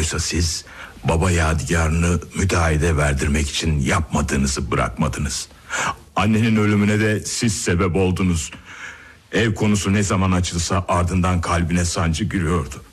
Oysa siz baba yadigarını müteahhide verdirmek için yapmadığınızı bırakmadınız. Annenin ölümüne de siz sebep oldunuz. Ev konusu ne zaman açılsa ardından kalbine sancı giriyordu.